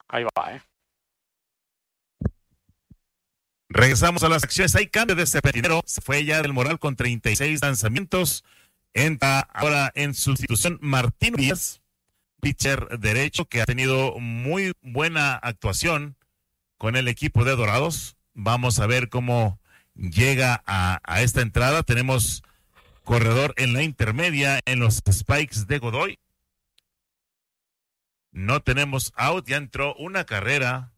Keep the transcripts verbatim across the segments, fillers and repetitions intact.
Ahí va, ¿eh? Regresamos a las acciones. Hay cambio de este primero. Se fue ya del Moral con treinta y seis lanzamientos. Entra ahora en sustitución Martín Díaz, pitcher derecho, que ha tenido muy buena actuación con el equipo de Dorados. Vamos a ver cómo llega a, a esta entrada. Tenemos corredor en la intermedia en los Spikes de Godoy. No tenemos out, ya entró una carrera.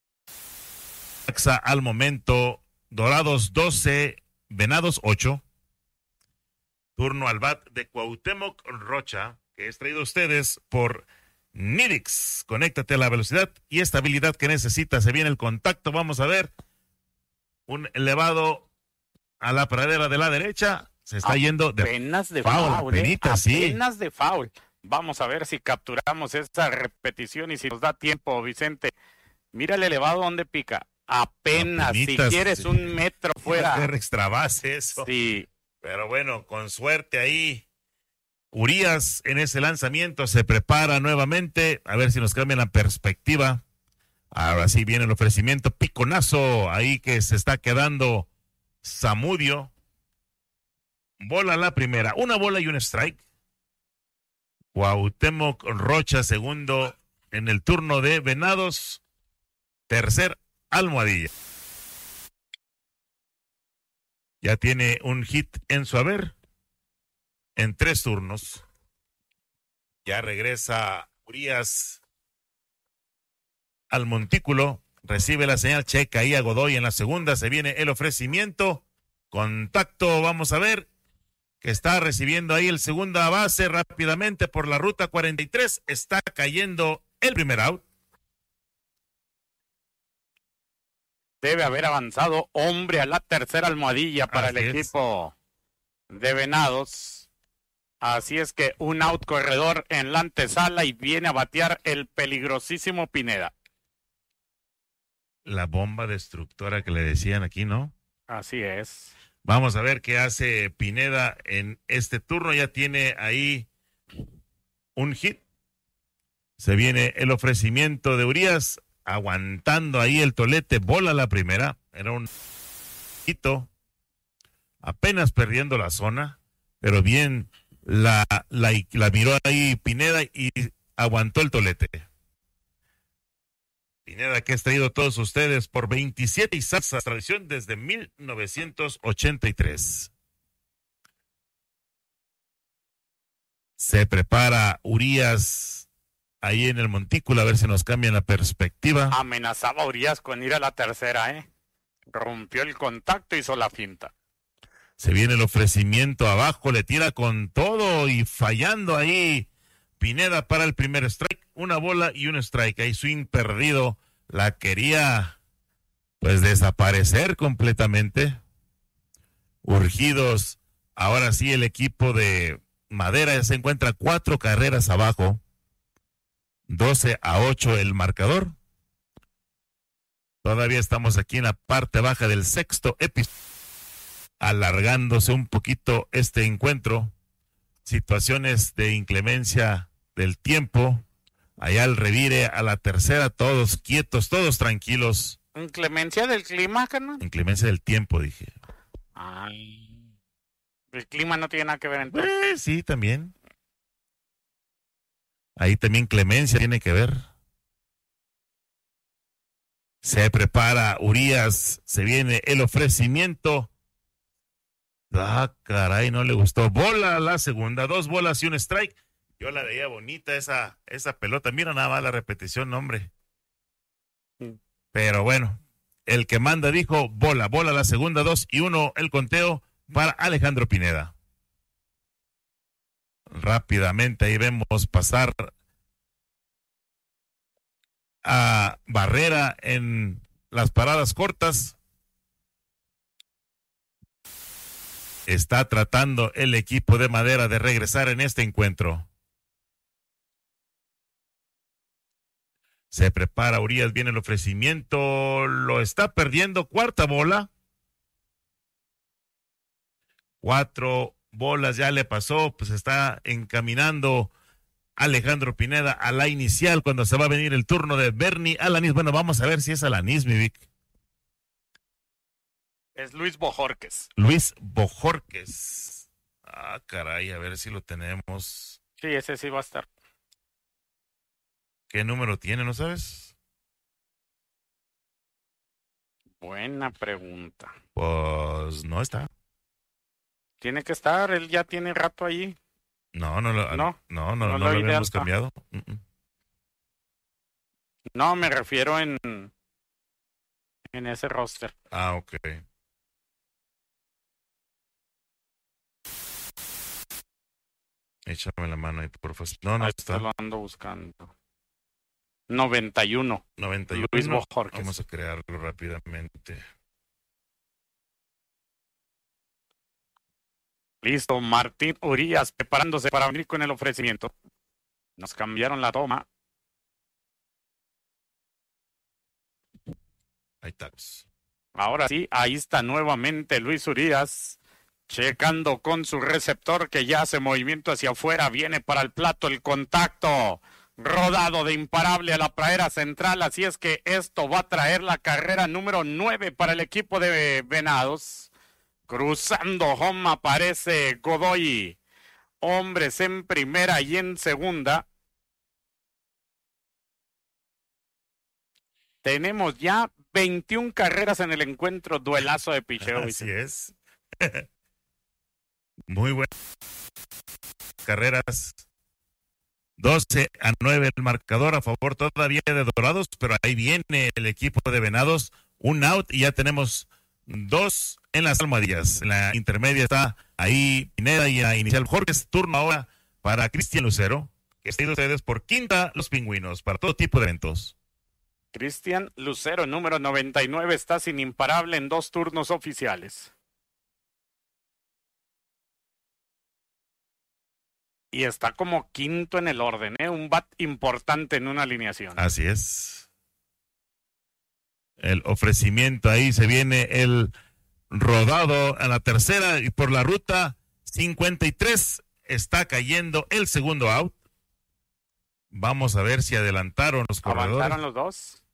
Al momento, Dorados doce, Venados ocho. Turno al bat de Cuauhtémoc Rocha, que es traído a ustedes por Nidix. Conéctate a la velocidad y estabilidad que necesitas. Se viene el contacto, vamos a ver. Un elevado a la pradera de la derecha. Se está apenas yendo de apenas de foul, foul, ¿eh? penita, sí. Apenas de foul. Vamos a ver si capturamos esa repetición y si nos da tiempo, Vicente. Mira el elevado donde pica. Apenas, Apenitas, si quieres sí. un metro fuera. Hacer extra base eso. Sí. Pero bueno, con suerte ahí. Urias en ese lanzamiento se prepara nuevamente. A ver si nos cambian la perspectiva. Ahora sí viene el ofrecimiento. Piconazo ahí que se está quedando Zamudio. Bola la primera. Una bola y un strike. Cuauhtémoc Rocha, segundo en el turno de Venados. Tercer, Almohadilla. Ya tiene un hit en su haber en tres turnos. Ya regresa Urias al montículo. Recibe la señal checa ahí a Godoy en la segunda. Se viene el ofrecimiento. Contacto, vamos a ver. Que está recibiendo ahí el segunda base rápidamente por la ruta cuarenta y tres. Está cayendo el primer out. Debe haber avanzado hombre a la tercera almohadilla para Así el es. equipo de Venados. Así es que un out corredor en la antesala y viene a batear el peligrosísimo Pineda. La bomba destructora que le decían aquí, ¿no? Así es. Vamos a ver qué hace Pineda en este turno. Ya tiene ahí un hit. Se viene el ofrecimiento de Urias, aguantando ahí el tolete. Bola la primera. Era un hito. Apenas perdiendo la zona. Pero bien la, la, la miró ahí Pineda y aguantó el tolete. Pineda, que has traído todos ustedes por veintisiete y salsas, tradición desde mil novecientos ochenta y tres. Se prepara Urias ahí en el montículo, a ver si nos cambian la perspectiva. Amenazaba a Urias con ir a la tercera, ¿eh? Rompió el contacto, hizo la finta. Se viene el ofrecimiento abajo, le tira con todo y fallando ahí Pineda para el primer strike. Una bola y un strike. Ahí swing perdido. La quería pues desaparecer completamente. Urgidos. Ahora sí el equipo de Madera ya se encuentra cuatro carreras abajo. doce a ocho el marcador. Todavía estamos aquí en la parte baja del sexto episodio. Alargándose un poquito este encuentro. Situaciones de inclemencia del tiempo. Allá al revire, a la tercera, todos quietos, todos tranquilos. ¿Inclemencia del clima, carnal? Inclemencia del tiempo, dije. Ay, el clima no tiene nada que ver entonces. Eh, sí, también. Ahí también clemencia tiene que ver. Se prepara Urias, se viene el ofrecimiento. Ah, caray, no le gustó. Bola la segunda, dos bolas y un strike. Yo la veía bonita esa, esa pelota. Mira nada más la repetición, hombre. Sí. Pero bueno, el que manda dijo bola, bola la segunda, dos y uno el conteo para Alejandro Pineda. Rápidamente ahí vemos pasar a Barrera en las paradas cortas. Está tratando el equipo de Madera de regresar en este encuentro. Se prepara Urias, viene el ofrecimiento, lo está perdiendo, cuarta bola. Cuatro bolas ya le pasó, pues está encaminando Alejandro Pineda a la inicial cuando se va a venir el turno de Bernie Alanis. Bueno, vamos a ver si es Alanis, mi Vic. Es Luis Bojorquez. Luis Bojorquez. Ah, caray, a ver si lo tenemos. Sí, ese sí va a estar. ¿Qué número tiene, no sabes? Buena pregunta. Pues no está. Tiene que estar, él ya tiene rato ahí. No, no lo, no, no, no, no, no lo habíamos cambiado. Uh-uh. No, me refiero en, en ese roster. Ah, ok. Échame la mano ahí, por favor. No, no ahí está. lo ando buscando. noventa y uno. noventa y uno. Luis Bojorquez. Vamos a crearlo rápidamente. Listo, Martín Urias preparándose para venir con el ofrecimiento. Nos cambiaron la toma. Ahí está. Ahora sí, ahí está nuevamente Luis Urias, checando con su receptor que ya hace movimiento hacia afuera. Viene para el plato el contacto. Rodado de imparable a la pradera central. Así es que esto va a traer la carrera número nueve para el equipo de Venados. Cruzando home aparece Godoy. Hombres en primera y en segunda. Tenemos ya veintiuna carreras en el encuentro. Duelazo de picheo. Así es. Muy buenas carreras. doce a nueve el marcador a favor todavía de Dorados, pero ahí viene el equipo de Venados. Un out y ya tenemos dos en las almohadillas. En la intermedia está ahí Pineda y la inicial Jorge. Turno ahora para Cristian Lucero, que están ustedes por quinta los Pingüinos para todo tipo de eventos. Cristian Lucero, número noventa y nueve, está sin imparable en dos turnos oficiales. Y está como quinto en el orden, ¿eh? Un bat importante en una alineación. Así es. El ofrecimiento ahí se viene el rodado a la tercera y por la ruta cincuenta y tres está cayendo el segundo out. Vamos a ver si adelantaron los corredores. ¿Avanzaron los dos?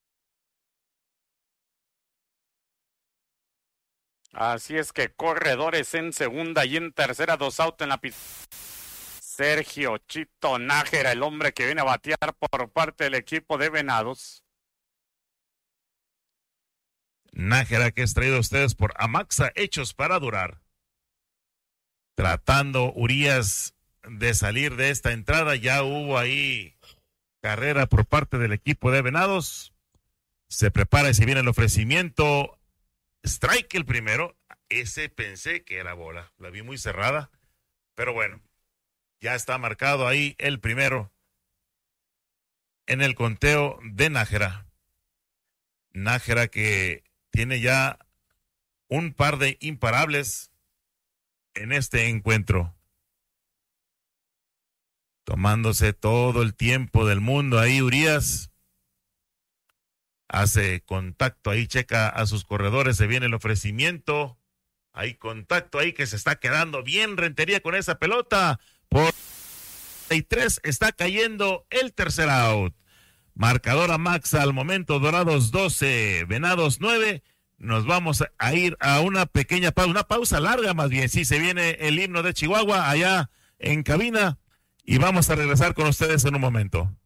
Así es que corredores en segunda y en tercera, dos out en la pista. Sergio Chito Nájera, el hombre que viene a batear por parte del equipo de Venados. Nájera, que es traído a ustedes por Amaxa, hechos para durar. Tratando Urias de salir de esta entrada, ya hubo ahí carrera por parte del equipo de Venados. Se prepara y se viene el ofrecimiento. Strike el primero. Ese pensé que era bola. La vi muy cerrada. Pero bueno, ya está marcado ahí el primero en el conteo de Nájera. Nájera que tiene ya un par de imparables en este encuentro. Tomándose todo el tiempo del mundo ahí Urias. Hace contacto ahí, checa a sus corredores, se viene el ofrecimiento. Hay contacto ahí que se está quedando bien Rentería con esa pelota. Por treinta y tres está cayendo el tercer out. Marcador a Maxa al momento, Dorados doce, Venados nueve. Nos vamos a ir a una pequeña pausa, una pausa larga más bien. Sí, se viene el himno de Chihuahua allá en cabina y vamos a regresar con ustedes en un momento.